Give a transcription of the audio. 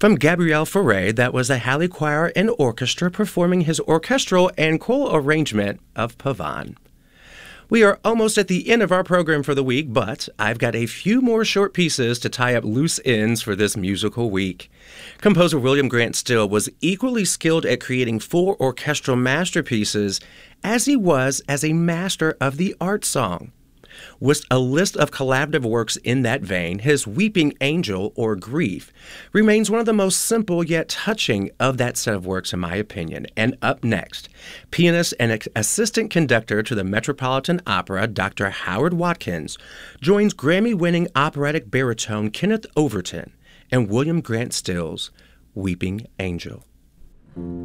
From Gabriel Fauré, that was the Halle Choir and Orchestra performing his orchestral and choral arrangement of Pavane. We are almost at the end of our program for the week, but I've got a few more short pieces to tie up loose ends for this musical week. Composer William Grant Still was equally skilled at creating full orchestral masterpieces as he was as a master of the art song. With a list of collaborative works in that vein, his Weeping Angel, or Grief, remains one of the most simple yet touching of that set of works, in my opinion. And up next, pianist and assistant conductor to the Metropolitan Opera, Dr. Howard Watkins, joins Grammy-winning operatic baritone Kenneth Overton and William Grant Still's Weeping Angel.